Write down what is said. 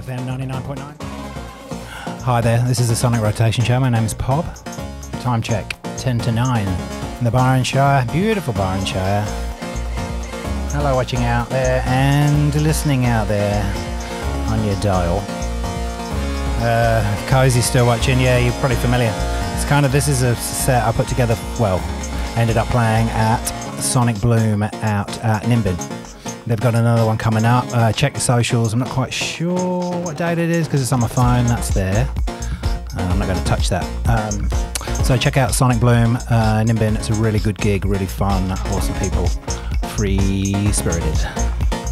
FM 99.9. Hi there, this is the Sonic Rotation Show. My name is Pob. Time check, 10 to 9 in the Byron Shire, beautiful Byron Shire. Hello watching out there and listening out there on your dial. Cozy's still watching, yeah, you're probably familiar. It's kind of, this is a set I put together, well, ended up playing at Sonic Bloom out at Nimbin. They've got another one coming up. Check the socials. I'm not quite sure what date it is because it's on my phone. That's there. I'm not going to touch that. So check out Sonic Bloom, Nimbin. It's a really good gig, really fun, awesome people, free-spirited.